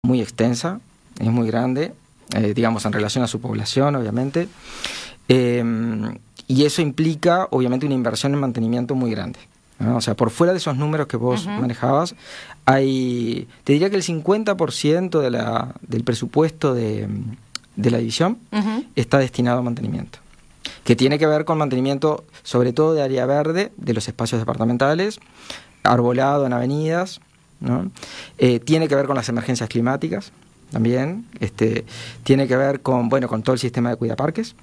muy extensa, es muy grande, digamos, en relación a su población, obviamente, y eso implica, obviamente, una inversión en mantenimiento muy grande, ¿no? O sea, por fuera de esos números que vos manejabas, te diría que el 50% del presupuesto de la división está destinado a mantenimiento, que tiene que ver con mantenimiento, sobre todo de área verde, de los espacios departamentales, arbolado en avenidas, ¿no? Tiene que ver con las emergencias climáticas también, tiene que ver con todo el sistema de cuidaparques.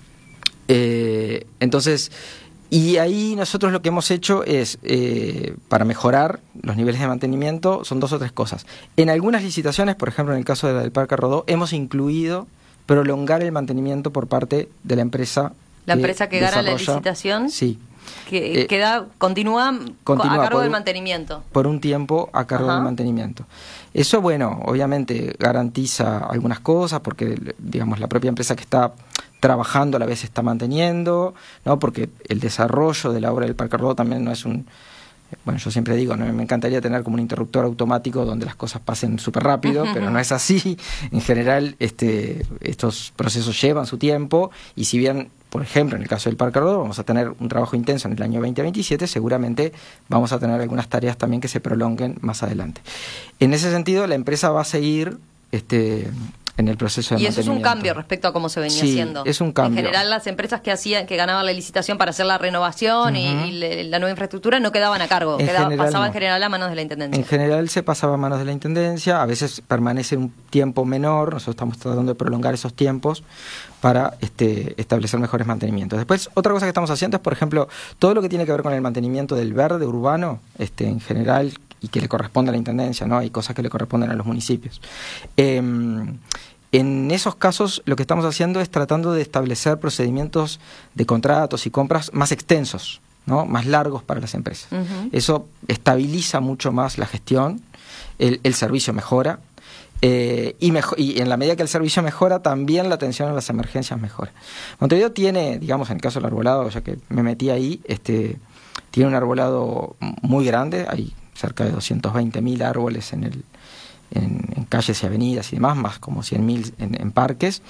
Entonces, y ahí nosotros lo que hemos hecho es, para mejorar los niveles de mantenimiento, son 2 o 3 cosas. En algunas licitaciones, por ejemplo en el caso de la del Parque Rodó, hemos incluido prolongar el mantenimiento por parte de la empresa. La empresa que gana la licitación. Sí. Que continúa a cargo del mantenimiento. Por un tiempo a cargo del mantenimiento. Eso, obviamente garantiza algunas cosas, porque, digamos, la propia empresa que está trabajando a la vez está manteniendo, ¿no? Porque el desarrollo de la obra del Parque Rodó también no es un... yo siempre digo, ¿no? Me encantaría tener como un interruptor automático donde las cosas pasen súper rápido, pero no es así. En general, estos procesos llevan su tiempo, y si bien, por ejemplo, en el caso del Parque Rodó vamos a tener un trabajo intenso en el año 2027, seguramente vamos a tener algunas tareas también que se prolonguen más adelante. En ese sentido, la empresa va a seguir en el proceso de mantenimiento. Y eso es un cambio respecto a cómo se venía haciendo. Es un cambio. En general, las empresas que ganaban la licitación para hacer la renovación y la nueva infraestructura no quedaban a cargo, pasaba en general a manos de la Intendencia. En general se pasaba a manos de la Intendencia, a veces permanece un tiempo menor, nosotros estamos tratando de prolongar esos tiempos para establecer mejores mantenimientos. Después, otra cosa que estamos haciendo es, por ejemplo, todo lo que tiene que ver con el mantenimiento del verde urbano, en general, y que le corresponde a la Intendencia, ¿no? Hay cosas que le corresponden a los municipios. En esos casos, lo que estamos haciendo es tratando de establecer procedimientos de contratos y compras más extensos, ¿no? Más largos para las empresas. Eso estabiliza mucho más la gestión, el servicio mejora, y en la medida que el servicio mejora, también la atención a las emergencias mejora. Montevideo tiene, digamos, en el caso del arbolado, ya que me metí ahí, tiene un arbolado muy grande, hay cerca de 220.000 árboles en calles y avenidas y demás, más como 100.000 en parques,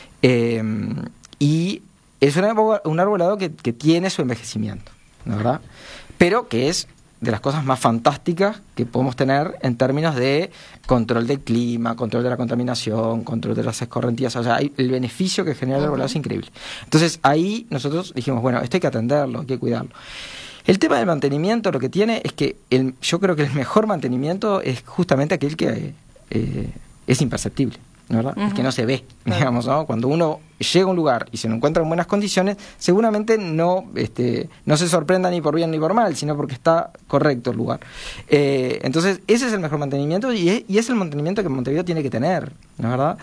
y es un arbolado que tiene su envejecimiento, ¿no? ¿Verdad? Pero que es de las cosas más fantásticas que podemos tener en términos de control del clima, control de la contaminación, control de las escorrentías. O sea, el beneficio que genera el arbolado es increíble. Entonces ahí nosotros dijimos, esto hay que atenderlo, hay que cuidarlo. El tema del mantenimiento lo que tiene es que yo creo que el mejor mantenimiento es justamente aquel que es imperceptible, ¿verdad? Es que no se ve, digamos, ¿no? Cuando uno llega a un lugar y se lo encuentra en buenas condiciones, seguramente no se sorprenda ni por bien ni por mal, sino porque está correcto el lugar. Entonces, ese es el mejor mantenimiento, y es el mantenimiento que Montevideo tiene que tener, ¿no? ¿Verdad?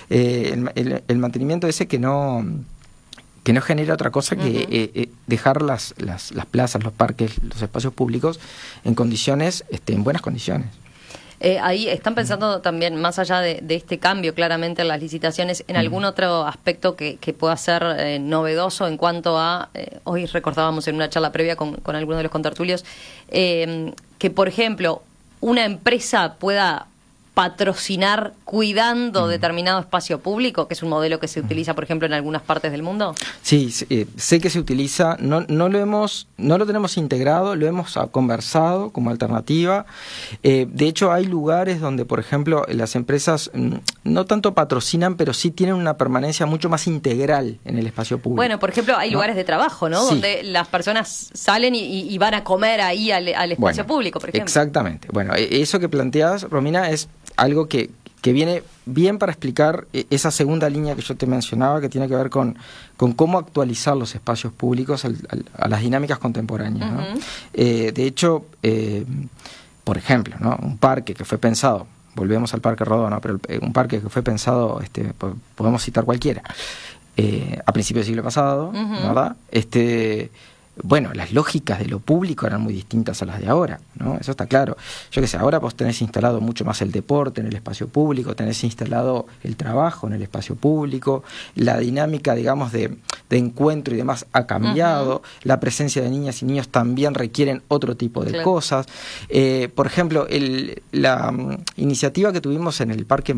El mantenimiento ese que no genera otra cosa que dejar las plazas, los parques, los espacios públicos en condiciones, en buenas condiciones. Ahí están pensando también, más allá de este cambio claramente en las licitaciones, en algún otro aspecto que pueda ser novedoso en cuanto a, hoy recordábamos en una charla previa con algunos de los contertulios, que por ejemplo una empresa pueda patrocinar cuidando determinado espacio público, que es un modelo que se utiliza, por ejemplo, en algunas partes del mundo? Sí, sé que se utiliza, no lo tenemos integrado, lo hemos conversado como alternativa. De hecho, hay lugares donde, por ejemplo, las empresas no tanto patrocinan, pero sí tienen una permanencia mucho más integral en el espacio público. Bueno, por ejemplo, hay lugares de trabajo, ¿no? Sí. Donde las personas salen y van a comer ahí al espacio público, por ejemplo. Exactamente. Bueno, eso que planteas, Romina, es algo que viene bien para explicar esa segunda línea que yo te mencionaba, que tiene que ver con cómo actualizar los espacios públicos a las dinámicas contemporáneas, ¿no? De hecho, por ejemplo, ¿no? Un parque que fue pensado, volvemos al Parque Rodó, ¿no? Pero un parque que fue pensado, podemos citar cualquiera, a principios del siglo pasado, ¿verdad? bueno, las lógicas de lo público eran muy distintas a las de ahora, ¿no? Eso está claro. Yo qué sé, ahora vos tenés instalado mucho más el deporte en el espacio público, tenés instalado el trabajo en el espacio público, la dinámica, digamos, de encuentro y demás ha cambiado, la presencia de niñas y niños también requieren otro tipo de cosas. Por ejemplo, la iniciativa que tuvimos en el Parque